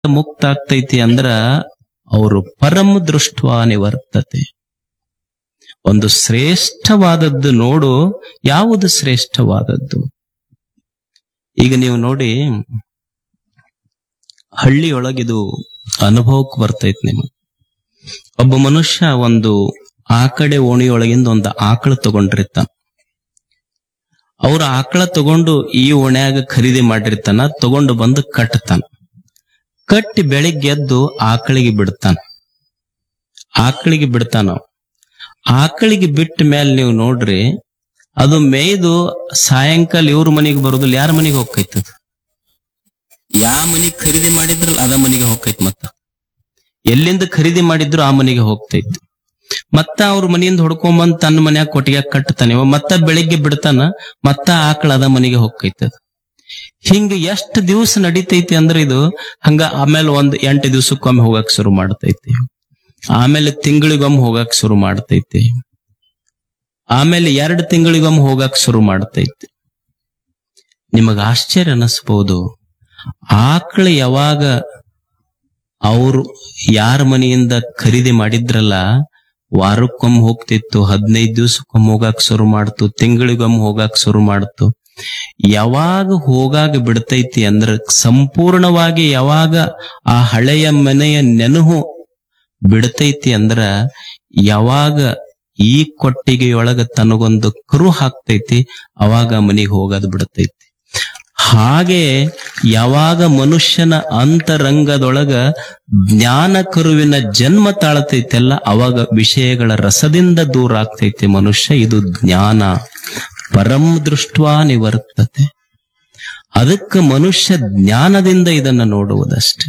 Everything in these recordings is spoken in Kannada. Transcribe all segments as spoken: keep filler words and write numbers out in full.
ಮುಕ್ತ ಆಗ್ತೈತಿ ಅಂದ್ರ ಅವರು ಪರಮ ದೃಷ್ಟ್ವಾ ನಿವರ್ತತೆ. ಒಂದು ಶ್ರೇಷ್ಠವಾದದ್ದು ನೋಡು, ಯಾವುದು ಶ್ರೇಷ್ಠವಾದದ್ದು? ಈಗ ನೀವು ನೋಡಿ, ಹಳ್ಳಿಯೊಳಗಿದು ಅನುಭವಕ್ಕೆ ಬರ್ತೈತಿ ನಿಮಗೆ. ಒಬ್ಬ ಮನುಷ್ಯ ಒಂದು ಆಕಡೆ ಓಣಿಯೊಳಗಿಂದ ಒಂದು ಆಕಳ ತಗೊಂಡಿರ್ತಾನ. ಅವ್ರ ಆಕಳ ತಗೊಂಡು ಈ ಓಣ್ಯಾಗ ಖರೀದಿ ಮಾಡಿರ್ತಾನ, ತಗೊಂಡು ಬಂದು ಕಟ್ಟತಾನ. ಕಟ್ಟಿ ಬೆಳಿಗ್ಗೆ ಎದ್ದು ಆಕಳಿಗೆ ಬಿಡ್ತಾನ. ಆಕಳಿಗೆ ಬಿಡ್ತಾನ ಆಕಳಿಗೆ ಬಿಟ್ಟ ಮೇಲೆ ನೀವು ನೋಡ್ರಿ, ಅದು ಮೇಯ್ದು ಸಾಯಂಕಾಲ ಇವ್ರ ಮನೆಗೆ ಬರೋದಿಲ್ಲ, ಯಾರ ಮನೆಗೆ ಹೋಗ್ತೈತದ? ಯಾವ ಮನೆಗೆ ಖರೀದಿ ಮಾಡಿದ್ರಲ್ಲ ಅದ ಮನೆಗೆ ಹೋಗ್ತೈತಿ. ಮತ್ತ ಎಲ್ಲಿಂದ ಖರೀದಿ ಮಾಡಿದ್ರು ಆ ಮನೆಗೆ ಹೋಗ್ತೈತಿ. ಮತ್ತ ಅವ್ರ ಮನೆಯಿಂದ ಹೊಡ್ಕೊಂಬಂದ್ ತನ್ನ ಮನ್ಯಾಗ ಕೊಟ್ಟಿಗೆ ಕಟ್ತಾನೆ. ಮತ್ತ ಬೆಳಿಗ್ಗೆ ಬಿಡ್ತಾನ, ಮತ್ತ ಆಕಳ ಅದ ಮನೆಗೆ ಹೋಗ್ತೈತದ. ಹಿಂಗ ಎಷ್ಟು ದಿವಸ ನಡೀತೈತಿ ಅಂದ್ರೆ ಇದು ಹಂಗ. ಆಮೇಲೆ ಒಂದ್ ಎಂಟು ದಿವ್ಸಕ್ಕೊಮ್ಮೆ ಹೋಗಕ್ ಶುರು ಮಾಡ್ತೈತಿ. ಆಮೇಲೆ ತಿಂಗಳಿಗೊಮ್ಮೆ ಹೋಗಕ್ ಶುರು ಮಾಡ್ತೈತಿ. ಆಮೇಲೆ ಎರಡು ತಿಂಗಳಿಗೊಮ್ಮೆ ಹೋಗಕ್ ಶುರು ಮಾಡ್ತೈತಿ. ನಿಮಗ ಆಶ್ಚರ್ಯ ಅನಿಸ್ಬಹುದು, ಆಕಳ ಯಾವಾಗ ಅವರು ಯಾರ ಮನೆಯಿಂದ ಖರೀದಿ ಮಾಡಿದ್ರಲ್ಲ ವಾರಕ್ಕೊಮ್ಮೆ ಹೋಗ್ತಿತ್ತು, ಹದಿನೈದು ದಿವ್ಸಕ್ಕೊಮ್ಮೆ ಹೋಗಾಕ್ ಶುರು ಮಾಡ್ತು, ತಿಂಗಳಿಗೊಮ್ಮೆ ಹೋಗಾಕ್ ಶುರು ಮಾಡ್ತು. ಯಾವಾಗ ಹೋಗಾಗ ಬಿಡ್ತೈತಿ ಅಂದ್ರ ಸಂಪೂರ್ಣವಾಗಿ ಯಾವಾಗ ಆ ಹಳೆಯ ಮನೆಯ ನೆನಹು ಬಿಡ್ತೈತಿ ಅಂದ್ರ ಯಾವಾಗ ಈ ಕೊಟ್ಟಿಗೆಯೊಳಗ ತನಗೊಂದು ಕರು ಹಾಕ್ತೈತಿ, ಅವಾಗ ಮನೆಗೆ ಹೋಗೋದು ಬಿಡ್ತೈತಿ. ಹಾಗೆ ಯಾವಾಗ ಮನುಷ್ಯನ ಅಂತರಂಗದೊಳಗ ಜ್ಞಾನ ಕರುವಿನ ಜನ್ಮ ತಾಳ್ತೈತೆಲ್ಲ, ಅವಾಗ ವಿಷಯಗಳ ರಸದಿಂದ ದೂರ ಆಗ್ತೈತಿ ಮನುಷ್ಯ. ಇದು ಜ್ಞಾನ ಪರಂ ದೃಷ್ಟ್ವಾ ನಿವರ್ತತೆ. ಅದಕ್ಕೆ ಮನುಷ್ಯ ಜ್ಞಾನದಿಂದ ಇದನ್ನ ನೋಡುವುದಷ್ಟೆ.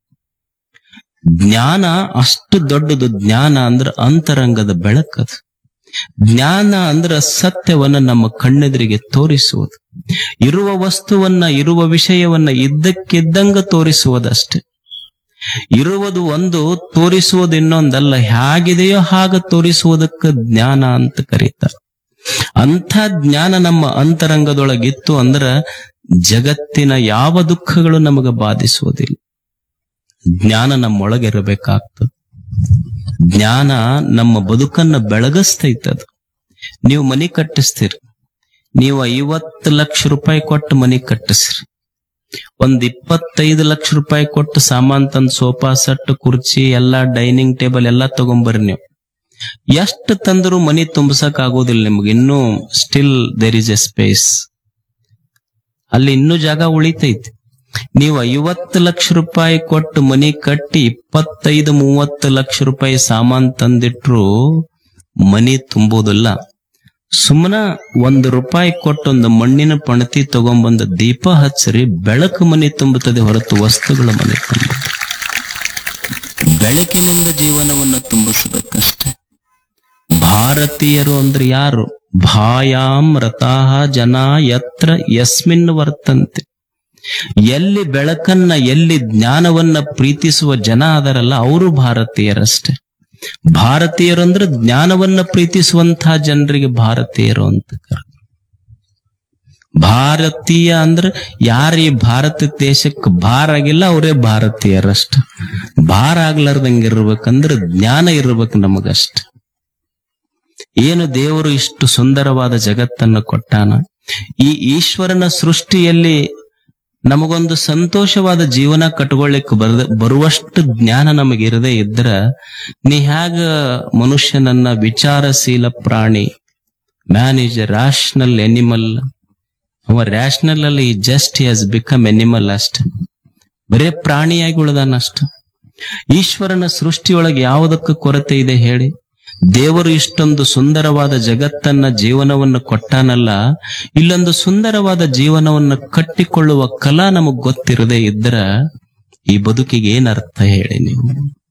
ಜ್ಞಾನ ಅಷ್ಟು ದೊಡ್ಡದು. ಜ್ಞಾನ ಅಂದ್ರ ಅಂತರಂಗದ ಬೆಳಕದು. ಜ್ಞಾನ ಅಂದ್ರ ಸತ್ಯವನ್ನ ನಮ್ಮ ಕಣ್ಣೆದುರಿಗೆ ತೋರಿಸುವುದು, ಇರುವ ವಸ್ತುವನ್ನ ಇರುವ ವಿಷಯವನ್ನ ಇದ್ದಕ್ಕಿದ್ದಂಗ ತೋರಿಸುವುದಷ್ಟೆ. ಇರುವುದು ಒಂದು, ತೋರಿಸುವುದು ಇನ್ನೊಂದಲ್ಲ. ಹೇಗಿದೆಯೋ ಹಾಗೆ ತೋರಿಸುವುದಕ್ಕೆ ಜ್ಞಾನ ಅಂತ ಕರೀತಾರೆ. ಅಂಥ ಜ್ಞಾನ ನಮ್ಮ ಅಂತರಂಗದೊಳಗಿತ್ತು ಅಂದ್ರ ಜಗತ್ತಿನ ಯಾವ ದುಃಖಗಳು ನಮಗೆ ಬಾಧಿಸುವುದಿಲ್ಲ. ಜ್ಞಾನ ನಮ್ಮೊಳಗಿರಬೇಕಾಗ್ತದೆ. ಜ್ಞಾನ ನಮ್ಮ ಬದುಕನ್ನ ಬೆಳಗಿಸ್ತೈತದು. ನೀವು ಮನಿ ಕಟ್ಟಿಸ್ತೀರಿ, ನೀವು ಐವತ್ತು ಲಕ್ಷ ರೂಪಾಯಿ ಕೊಟ್ಟು ಮನಿ ಕಟ್ಟಿಸ್ರಿ. ಒಂದ್ ಇಪ್ಪತ್ತೈದು ಲಕ್ಷ ರೂಪಾಯಿ ಕೊಟ್ಟು ಸಾಮಾನ್ ತಂದ್ ಸೋಫಾ ಸೆಟ್, ಕುರ್ಚಿ, ಎಲ್ಲಾ ಡೈನಿಂಗ್ ಟೇಬಲ್ ಎಲ್ಲಾ ತಗೊಂಬರ್ರಿ. ನೀವು ಎಷ್ಟು ತಂದ್ರು ಮನಿ ತುಂಬಸಕ್ ಆಗೋದಿಲ್ಲ ನಿಮ್ಗೆ. ಇನ್ನೂ still there is A space, ಅಲ್ಲಿ ಇನ್ನೂ ಜಾಗ ಉಳಿತೈತಿ. ನೀವು ಐವತ್ತು ಲಕ್ಷ ರೂಪಾಯಿ ಕೊಟ್ಟು ಮನಿ ಕಟ್ಟಿ ಇಪ್ಪತ್ತೈದು ಮೂವತ್ತು ಲಕ್ಷ ರೂಪಾಯಿ ಸಾಮಾನ್ ತಂದಿಟ್ರು ಮನಿ ತುಂಬುವುದಿಲ್ಲ. ಸುಮ್ಮನ ಒಂದು ರೂಪಾಯಿ ಕೊಟ್ಟೊಂದು ಮಣ್ಣಿನ ಪಣತಿ ತಗೊಂಬಂದ ದೀಪ ಹಚ್ಚರಿ, ಬೆಳಕು ಮನಿ ತುಂಬುತ್ತದೆ ಹೊರತು ವಸ್ತುಗಳ ಮನೆ ತುಂಬ. ಬೆಳಕಿನಿಂದ ಜೀವನವನ್ನು ತುಂಬಿಸಬೇಕಷ್ಟೆ. ಭಾರತೀಯರು ಅಂದ್ರೆ ಯಾರು? ಭಾಯಾಂ ರತಾಹ ಜನ ಯತ್ರ ಯಸ್ಮಿನ್ ವರ್ತಂತೆ. ಎಲ್ಲಿ ಬೆಳಕನ್ನ, ಎಲ್ಲಿ ಜ್ಞಾನವನ್ನ ಪ್ರೀತಿಸುವ ಜನ ಅದರಲ್ಲ, ಅವರು ಭಾರತೀಯರಷ್ಟೇ. ಭಾರತೀಯರು ಅಂದ್ರೆ ಜ್ಞಾನವನ್ನ ಪ್ರೀತಿಸುವಂತಹ ಜನರಿಗೆ ಭಾರತೀಯರು ಅಂತ ಕರ. ಭಾರತೀಯ ಅಂದ್ರೆ ಯಾರು ಈ ಭಾರತ ದೇಶಕ್ಕೆ ಭಾರ ಆಗಿಲ್ಲ ಅವರೇ ಭಾರತೀಯರಷ್ಟ. ಭಾರ ಆಗ್ಲಾರ್ದಂಗಿರ್ಬೇಕಂದ್ರೆ ಜ್ಞಾನ ಇರ್ಬೇಕು ನಮಗಷ್ಟ. ಏನು ದೇವರು ಇಷ್ಟು ಸುಂದರವಾದ ಜಗತ್ತನ್ನು ಕೊಟ್ಟಾನ. ಈ ಈಶ್ವರನ ಸೃಷ್ಟಿಯಲ್ಲಿ ನಮಗೊಂದು ಸಂತೋಷವಾದ ಜೀವನ ಕಟ್ಕೊಳ್ಳಿಕ್ಕೆ ಬರದ ಬರುವಷ್ಟು ಜ್ಞಾನ ನಮಗಿರದೇ ಇದ್ರ ನೀ ಹ್ಯಾಗ ಮನುಷ್ಯನನ್ನ ವಿಚಾರಶೀಲ ಪ್ರಾಣಿ, man is A rational animal. ಅವ ರ್ಯಾಷನಲ್ ಅಲ್ಲಿ ಜಸ್ಟ್ ಹ್ಯಾಸ್ ಬಿಕಮ್ ಎನಿಮಲ್ ಅಷ್ಟ, ಬರೇ ಪ್ರಾಣಿಯಾಗಿ ಉಳಿದಾನಷ್ಟ. ಈಶ್ವರನ ಸೃಷ್ಟಿಯೊಳಗೆ ಯಾವುದಕ್ಕೆ ಕೊರತೆ ಇದೆ ಹೇಳಿ? ದೇವರು ಇಷ್ಟೊಂದು ಸುಂದರವಾದ ಜಗತ್ತನ್ನ, ಜೀವನವನ್ನು ಕೊಟ್ಟಾನಲ್ಲ, ಇಲ್ಲೊಂದು ಸುಂದರವಾದ ಜೀವನವನ್ನು ಕಟ್ಟಿಕೊಳ್ಳುವ ಕಲಾ ನಮಗ್ ಗೊತ್ತಿರದೇ ಇದ್ರ ಈ ಬದುಕಿಗೆ ಏನರ್ಥ ಹೇಳಿ ನೀವು?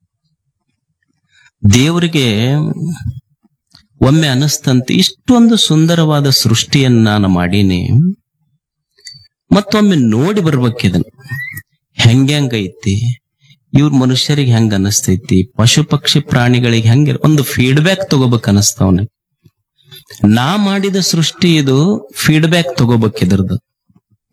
ದೇವರಿಗೆ ಒಮ್ಮೆ ಅನಿಸ್ತಂತೆ, ಇಷ್ಟೊಂದು ಸುಂದರವಾದ ಸೃಷ್ಟಿಯನ್ನ ನಾನು ಮಾಡೀನಿ, ಮತ್ತೊಮ್ಮೆ ನೋಡಿ ಬರ್ಬೇಕಿದನ್ ಹೆಂಗೈತಿ, ಇವ್ರ ಮನುಷ್ಯರಿಗೆ ಹೆಂಗ ಅನಸ್ತೈತಿ, ಪಶು ಪಕ್ಷಿ ಪ್ರಾಣಿಗಳಿಗೆ ಹೆಂಗ, ಒಂದು ಫೀಡ್ಬ್ಯಾಕ್ ತಗೋಬೇಕು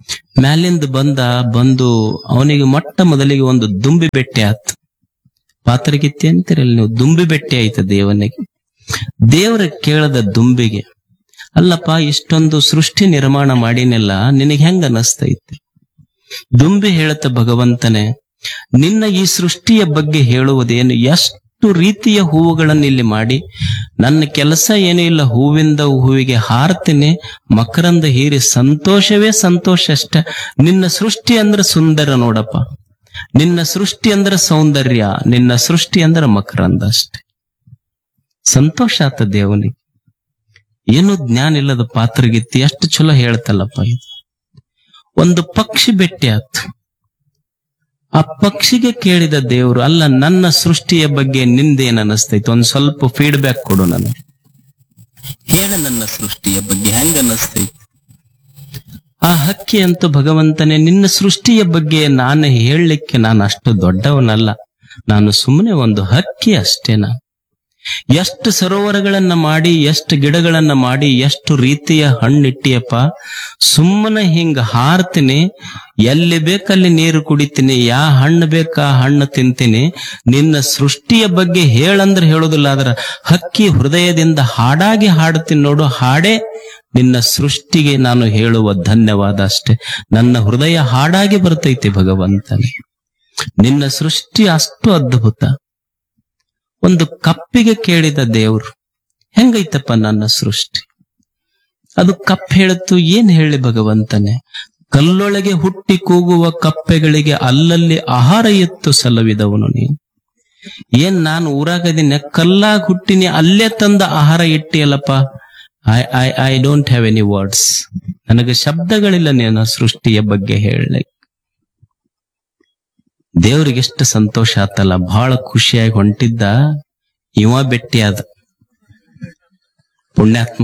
ಮ್ಯಾಲಿಂದ ಬಂದ ಬಂದು ಅವನಿಗೆ ಮೊಟ್ಟ ಮೊದಲಿಗೆ ಒಂದು ದುಂಬಿ ಬೆಟ್ಟೆ ಆತು. ಪಾತ್ರಗಿತ್ತಿ ಅಂತೀರಲ್ಲ ನೀವು, ದುಂಬಿ ಬೆಟ್ಟೆ ಆಯ್ತು ದೇವನಿಗೆ. ದೇವರ ಕೇಳದ ದುಂಬಿಗೆ, ಅಲ್ಲಪ್ಪ ಇಷ್ಟೊಂದು ಸೃಷ್ಟಿ ನಿರ್ಮಾಣ ಮಾಡಿನೆಲ್ಲ ನಿನಗೆ ಹೆಂಗ ಅನಸ್ತೈತಿ? ದುಂಬಿ ಹೇಳತ್ತ, ಭಗವಂತನೇ ನಿನ್ನ ಈ ಸೃಷ್ಟಿಯ ಬಗ್ಗೆ ಹೇಳುವುದೇನು? ಎಷ್ಟು ರೀತಿಯ ಹೂವುಗಳನ್ನು ಇಲ್ಲಿ ಮಾಡಿ, ನನ್ನ ಕೆಲಸ ಏನೂ ಇಲ್ಲ, ಹೂವಿಂದ ಹೂವಿಗೆ ಹಾರ್ತೀನಿ, ಮಕರಂದ ಹೀರಿ ಸಂತೋಷವೇ ಸಂತೋಷ ಅಷ್ಟೆ. ನಿನ್ನ ಸೃಷ್ಟಿ ಅಂದ್ರೆ ಸುಂದರ ನೋಡಪ್ಪ, ನಿನ್ನ ಸೃಷ್ಟಿ ಅಂದ್ರೆ ಸೌಂದರ್ಯ, ನಿನ್ನ ಸೃಷ್ಟಿ ಅಂದ್ರೆ ಮಕರಂದ ಅಷ್ಟೆ. ಸಂತೋಷ ಆತ ದೇವನಿಗೆ. ಏನು ಜ್ಞಾನ ಇಲ್ಲದ ಪಾತ್ರಗಿತ್ತಿ ಎಷ್ಟು ಚಲೋ ಹೇಳ್ತಲ್ಲಪ್ಪ ಇದು. ಒಂದು ಪಕ್ಷಿ ಭೇಟಿ ಆತು. ಆ ಪಕ್ಷಿಗೆ ಕೇಳಿದ ದೇವರು, ಅಲ್ಲ ನನ್ನ ಸೃಷ್ಟಿಯ ಬಗ್ಗೆ ನಿಂದೇನ್ ಅನಸ್ತೈತಿ? ಒಂದ್ ಸ್ವಲ್ಪ ಫೀಡ್ಬ್ಯಾಕ್ ಕೊಡು ನನಗೆ, ಹೇಳ ನನ್ನ ಸೃಷ್ಟಿಯ ಬಗ್ಗೆ ಹೆಂಗ ಅನಸ್ತೈತಿ? ಆ ಹಕ್ಕಿ ಅಂತೂ, ಭಗವಂತನೇ ನಿನ್ನ ಸೃಷ್ಟಿಯ ಬಗ್ಗೆ ನಾನು ಹೇಳಲಿಕ್ಕೆ ನಾನು ಅಷ್ಟು ದೊಡ್ಡವನಲ್ಲ, ನಾನು ಸುಮ್ಮನೆ ಒಂದು ಹಕ್ಕಿ ಅಷ್ಟೇನ. ಎಷ್ಟು ಸರೋವರಗಳನ್ನ ಮಾಡಿ, ಎಷ್ಟು ಗಿಡಗಳನ್ನ ಮಾಡಿ, ಎಷ್ಟು ರೀತಿಯ ಹಣ್ಣಿಟ್ಟಿಯಪ್ಪ, ಸುಮ್ಮನೆ ಹಿಂಗ ಹಾರ್ತೀನಿ, ಎಲ್ಲಿ ಬೇಕಲ್ಲಿ ನೀರು ಕುಡಿತೀನಿ, ಯಾ ಹಣ್ಣು ಬೇಕಾ ಹಣ್ಣು ತಿಂತೀನಿ. ನಿನ್ನ ಸೃಷ್ಟಿಯ ಬಗ್ಗೆ ಹೇಳಂದ್ರೆ ಹೇಳೋದಿಲ್ಲ, ಆದ್ರ ಹಕ್ಕಿ ಹೃದಯದಿಂದ ಹಾಡಾಗಿ ಹಾಡ್ತೀನಿ ನೋಡು, ಹಾಡೇ ನಿನ್ನ ಸೃಷ್ಟಿಗೆ ನಾನು ಹೇಳುವ ಧನ್ಯವಾದ ಅಷ್ಟೇ. ನನ್ನ ಹೃದಯ ಹಾಡಾಗಿ ಬರ್ತೈತಿ ಭಗವಂತನೇ, ನಿನ್ನ ಸೃಷ್ಟಿ ಅಷ್ಟು ಅದ್ಭುತ. ಒಂದು ಕಪ್ಪಿಗೆ ಕೇಳಿದ ದೇವ್ರು, ಹೆಂಗೈತಪ್ಪ ನನ್ನ ಸೃಷ್ಟಿ? ಅದು ಕಪ್ಪು ಹೇಳತ್ತು, ಏನ್ ಹೇಳಿ ಭಗವಂತನೇ? ಕಲ್ಲೊಳಗೆ ಹುಟ್ಟಿ ಕೂಗುವ ಕಪ್ಪೆಗಳಿಗೆ ಅಲ್ಲಲ್ಲಿ ಆಹಾರ ಎತ್ತು ಸಲವಿದವನು ನೀನು. ಏನ್ ನಾನು ಊರಾಗದಿನ, ಕಲ್ಲಾಗ ಹುಟ್ಟಿನಿ, ಅಲ್ಲೇ ತಂದ ಆಹಾರ ಇಟ್ಟಿಯಲ್ಲಪ್ಪ. I I I don't have any words. ನನಗೆ ಶಬ್ದಗಳಿಲ್ಲ ನಿನ್ನ ಸೃಷ್ಟಿಯ ಬಗ್ಗೆ ಹೇಳಲಿಕ್ಕೆ. ದೇವ್ರಿಗೆ ಎಷ್ಟು ಸಂತೋಷ ಆತಲ್ಲ, ಬಹಳ ಖುಷಿಯಾಗಿ ಹೊಂಟಿದ್ದ. ಇವ ಭೇಟಿಯಾದ ಪುಣ್ಯಾತ್ಮ.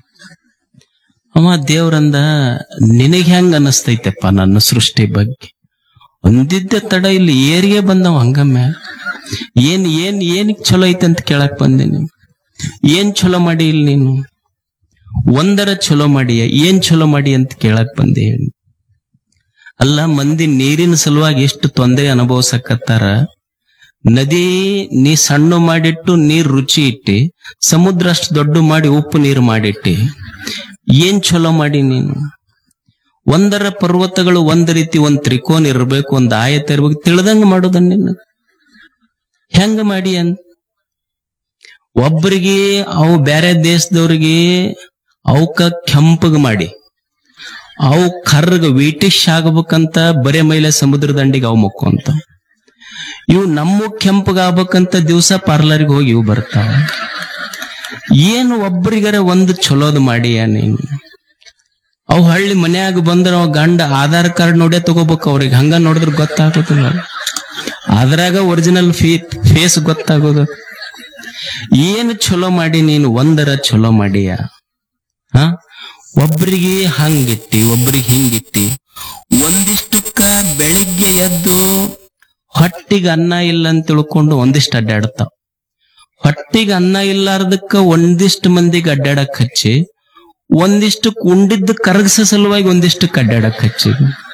ಅವ ದೇವ್ರಂದ, ನಿನಗೆ ಹೆಂಗ ಅನಸ್ತೈತೆಪ್ಪ ನನ್ನ ಸೃಷ್ಟಿ ಬಗ್ಗೆ? ಒಂದಿದ್ದ ತಡ ಇಲ್ಲಿ ಏರಿಗೆ ಬಂದವ ಹಂಗಮ್ಮೆ. ಏನ್ ಏನ್ ಏನಿಗ್ ಚಲೋ ಐತೆ ಅಂತ ಕೇಳಕ್ ಬಂದೀನಿ. ಏನ್ ಚಲೋ ಮಾಡಿ ಇಲ್ಲಿ ನೀನು? ಒಂದರ ಚಲೋ ಮಾಡಿಯ, ಏನ್ ಚಲೋ ಮಾಡಿ ಅಂತ ಕೇಳಕ್ ಬಂದೆ. ಅಲ್ಲ, ಮಂದಿ ನೀರಿನ ಸಲುವಾಗಿ ಎಷ್ಟು ತೊಂದರೆ ಅನುಭವಿಸಕತ್ತಾರ. ನದಿ ನೀ ಸಣ್ಣ ಮಾಡಿಟ್ಟು ನೀರ್ ರುಚಿ ಇಟ್ಟಿ, ಸಮುದ್ರ ಅಷ್ಟು ದೊಡ್ಡ ಮಾಡಿ ಉಪ್ಪು ನೀರು ಮಾಡಿಟ್ಟಿ. ಏನ್ ಚಲೋ ಮಾಡಿ ನೀನು? ಒಂದರ ಪರ್ವತಗಳು ಒಂದ್ ರೀತಿ, ಒಂದ್ ತ್ರಿಕೋನ ಇರ್ಬೇಕು, ಒಂದ್ ಆಯತ ಇರ್ಬೇಕು, ತಿಳಿದಂಗ ಮಾಡೋದನ್ನ ನಿನ್ನ ಹೆಂಗ ಮಾಡಿ ಅಂತ. ಒಬ್ಬರಿಗೆ ಅವು ಬೇರೆ ದೇಶದವ್ರಿಗೆ ಅವಕ್ಕ ಕೆಂಪಗ ಮಾಡಿ, ಅವು ಕರ್ಗ ವೀಟಿಶ್ ಆಗ್ಬೇಕಂತ ಬರೇ ಮೈಲೆ ಸಮುದ್ರ ದಂಡಿಗೆ ಅವು ಮುಕ್ಕೊಂತ. ಇವು ನಮ್ಮ ಕೆಂಪಗ ಆಗ್ಬೇಕಂತ ದಿವಸ ಪಾರ್ಲರ್ಗೆ ಹೋಗಿ ಇವು ಬರ್ತಾವ. ಏನು ಒಬ್ಬರಿಗಾರ ಒಂದು ಚಲೋದ್ ಮಾಡಿಯ ನೀನು? ಅವು ಹಳ್ಳಿ ಮನ್ಯಾಗ ಬಂದ್ರ ಅವ ಗಂಡ ಆಧಾರ್ ಕಾರ್ಡ್ ನೋಡೇ ತಗೋಬೇಕು ಅವ್ರಿಗೆ, ಹಂಗ ನೋಡಿದ್ರೆ ಗೊತ್ತಾಗೋದಿಲ್ಲ. ಅದ್ರಾಗ ಒರಿಜಿನಲ್ ಫೀ ಫೇಸ್ ಗೊತ್ತಾಗೋದು. ಏನು ಚಲೋ ಮಾಡಿ ನೀನು? ಒಂದರ ಚಲೋ ಮಾಡಿಯ? ಹ ಒಬ್ರಿಗೆ ಹಂಗಿಟ್ಟಿ, ಒಬ್ರಿಗೆ ಹಿಂಗಿಟ್ಟಿ. ಒಂದಿಷ್ಟಕ್ಕ ಬೆಳಿಗ್ಗೆ ಎದ್ದು ಹೊಟ್ಟಿಗೆ ಅನ್ನ ಇಲ್ಲ ಅಂತ ತಿಳ್ಕೊಂಡು ಒಂದಿಷ್ಟು ಅಡ್ಡಾಡ್ತಾವ. ಹೊಟ್ಟಿಗೆ ಅನ್ನ ಇಲ್ಲಾರ್ದಕ್ಕ ಒಂದಿಷ್ಟು ಮಂದಿಗೆ ಅಡ್ಡಾಡಕ್ ಹಚ್ಚಿ, ಒಂದಿಷ್ಟು ಉಂಡಿದ್ದು ಕರಗಸ ಸಲುವಾಗಿ ಒಂದಿಷ್ಟು ಅಡ್ಡಾಡಕ್ ಹಚ್ಚಿ.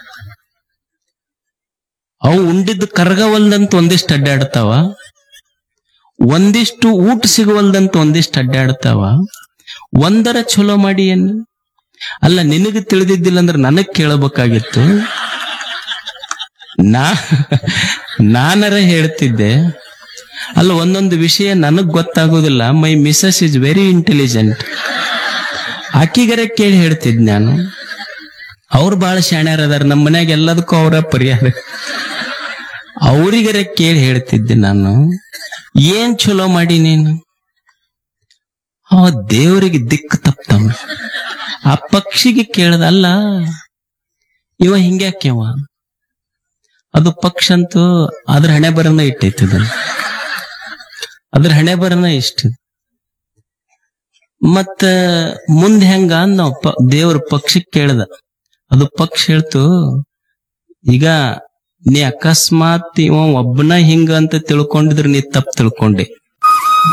ಅವು ಉಂಡಿದ್ದು ಕರಗವಲ್ದಂತ ಒಂದಿಷ್ಟು ಅಡ್ಡಾಡ್ತಾವ, ಒಂದಿಷ್ಟು ಊಟ ಸಿಗವಲ್ದಂತ ಒಂದಿಷ್ಟು ಅಡ್ಡಾಡ್ತಾವ. ಒಂದರ ಚಲೋ ಮಾಡಿ ಏನ್? ಅಲ್ಲ, ನಿನಗೆ ತಿಳಿದಿದ್ದಿಲ್ಲ ಅಂದ್ರೆ ನನಗ್ ಕೇಳಬೇಕಾಗಿತ್ತು. ನಾ ನಾನರ ಹೇಳ್ತಿದ್ದೆ. ಅಲ್ಲ, ಒಂದೊಂದು ವಿಷಯ ನನಗ್ ಗೊತ್ತಾಗೋದಿಲ್ಲ. ಮೈ ಮಿಸಸ್ ಇಸ್ ವೆರಿ ಇಂಟೆಲಿಜೆಂಟ್, ಆಕಿಗರ ಕೇಳಿ ಹೇಳ್ತಿದ್ ನಾನು. ಅವ್ರು ಬಹಳ ಶಾಣ್ಯಾರ ಅದಾರ, ನಮ್ಮ ಮನ್ಯಾಗ ಎಲ್ಲದಕ್ಕೂ ಅವರ ಪರಿಹಾರ. ಅವ್ರಿಗರ ಕೇಳಿ ಹೇಳ್ತಿದ್ದೆ ನಾನು, ಏನ್ ಚಲೋ ಮಾಡಿ ನೀನು? ಅವ ದೇವರಿಗೆ ದಿಕ್ಕು ತಪ್ತವ. ಆ ಪಕ್ಷಿಗೆ ಕೇಳದಲ್ಲ, ಇವ ಹಿಂಗ್ಯಾಕ್ಯವ? ಅದು ಪಕ್ಷ ಅಂತೂ ಅದ್ರ ಹಣೆ ಬರನ ಇಟ್ಟೈತದ, ಅದ್ರ ಹಣೆ ಬರನ ಇಷ್ಟ. ಮತ್ತ ಮುಂದೆ ಹೆಂಗ ನಾವು ಪ ದೇವ್ರ ಪಕ್ಷಿ ಕೇಳ್ದ. ಅದು ಪಕ್ಷಿ ಹೇಳ್ತು, ಈಗ ನೀ ಅಕಸ್ಮಾತ್ ಇವ ಒಬ್ಬನ ಹಿಂಗ ಅಂತ ತಿಳ್ಕೊಂಡಿದ್ರೆ ನೀ ತಪ್ಪು ತಿಳ್ಕೊಂಡೆ.